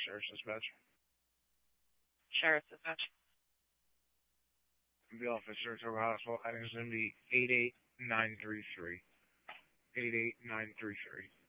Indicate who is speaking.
Speaker 1: Sheriff's Dispatch.
Speaker 2: Sheriff's Dispatch.
Speaker 1: The office, Saratoga Hospital, heading is going to be 88933. 88933.